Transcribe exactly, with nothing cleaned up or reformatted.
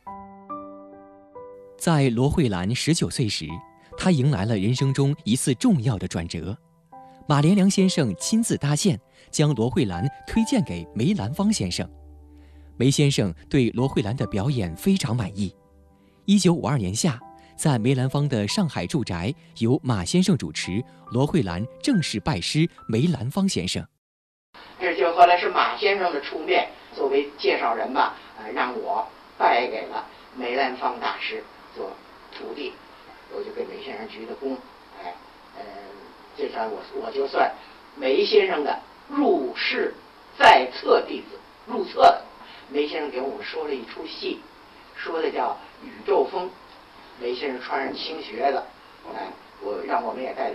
在罗慧兰十九岁时，她迎来了人生中一次重要的转折。马连良先生亲自搭线，将罗慧兰推荐给梅兰芳先生。梅先生对罗慧兰的表演非常满意。一九五二年夏，在梅兰芳的上海住宅，由马先生主持，罗慧兰正式拜师梅兰芳先生。 这就后来是马先生的出面，作为介绍人吧，呃，让我拜给了梅兰芳大师做徒弟，我就给梅先生鞠的躬，哎，呃，这算我我就算梅先生的入室在册弟子，入册的。梅先生给我们说了一出戏，说的叫《宇宙风》，梅先生穿上青靴子，哎，我让我们也带。